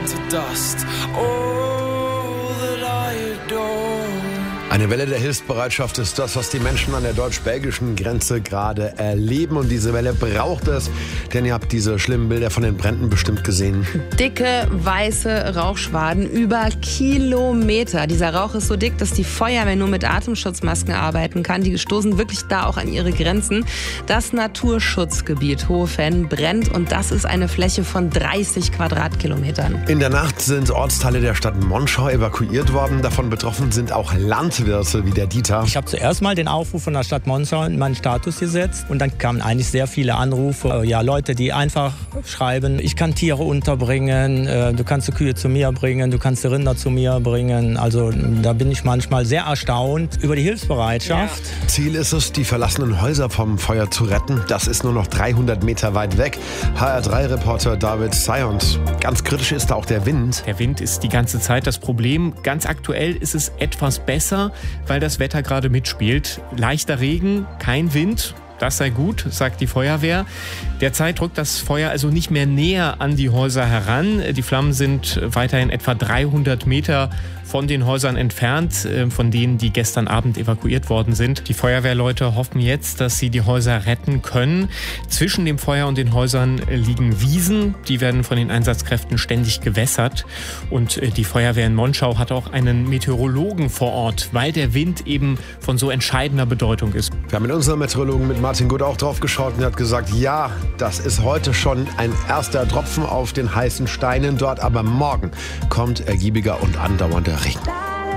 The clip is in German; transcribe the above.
to dust. All that I adore. Eine Welle der Hilfsbereitschaft ist das, was die Menschen an der deutsch-belgischen Grenze gerade erleben. Und diese Welle braucht es, denn ihr habt diese schlimmen Bilder von den Bränden bestimmt gesehen. Dicke, weiße Rauchschwaden über Kilometer. Dieser Rauch ist so dick, dass die Feuerwehr nur mit Atemschutzmasken arbeiten kann. Die stoßen wirklich da auch an ihre Grenzen. Das Naturschutzgebiet Hohe-Venn brennt und das ist eine Fläche von 30 Quadratkilometern. In der Nacht sind Ortsteile der Stadt Monschau evakuiert worden. Davon betroffen sind auch Landwirte wie der Dieter. Ich habe zuerst mal den Aufruf von der Stadt Monschau in meinen Status gesetzt und dann kamen eigentlich sehr viele Anrufe. Ja, Leute, die einfach schreiben, ich kann Tiere unterbringen, du kannst die Kühe zu mir bringen, du kannst die Rinder zu mir bringen. Also da bin ich manchmal sehr erstaunt über die Hilfsbereitschaft. Ja. Ziel ist es, die verlassenen Häuser vom Feuer zu retten. Das ist nur noch 300 Meter weit weg. HR3-Reporter David Sayont. Ganz kritisch ist da auch der Wind. Der Wind ist die ganze Zeit das Problem. Ganz aktuell ist es etwas besser, weil das Wetter gerade mitspielt. Leichter Regen, kein Wind. Das sei gut, sagt die Feuerwehr. Derzeit rückt das Feuer also nicht mehr näher an die Häuser heran. Die Flammen sind weiterhin etwa 300 Meter von den Häusern entfernt, von denen, die gestern Abend evakuiert worden sind. Die Feuerwehrleute hoffen jetzt, dass sie die Häuser retten können. Zwischen dem Feuer und den Häusern liegen Wiesen. Die werden von den Einsatzkräften ständig gewässert. Und die Feuerwehr in Monschau hat auch einen Meteorologen vor Ort, weil der Wind eben von so entscheidender Bedeutung ist. Wir haben mit unserem Meteorologen, mit Martin Gut, auch drauf geschaut und er hat gesagt, ja, das ist heute schon ein erster Tropfen auf den heißen Steinen dort, aber morgen kommt ergiebiger und andauernder Regen.